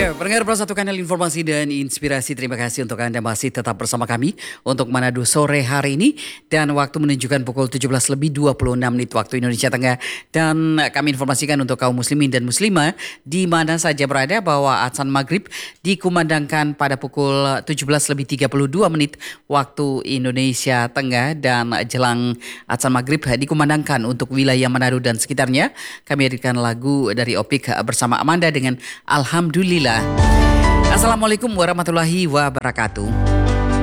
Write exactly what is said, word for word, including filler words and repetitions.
Ya, pendengar Plus satu kanal informasi dan inspirasi. Terima kasih untuk Anda masih tetap bersama kami untuk Manado sore hari ini. Dan waktu menunjukkan pukul tujuh belas lebih dua puluh enam menit waktu Indonesia Tengah. Dan kami informasikan untuk kaum muslimin dan muslimah di mana saja berada bahwa azan maghrib dikumandangkan pada pukul tujuh belas lebih tiga puluh dua menit waktu Indonesia Tengah. Dan jelang azan maghrib dikumandangkan untuk wilayah Manado dan sekitarnya. Kami hadirkan lagu dari Opik bersama Amanda dengan Alhamdulillah. Assalamualaikum warahmatullahi wabarakatuh.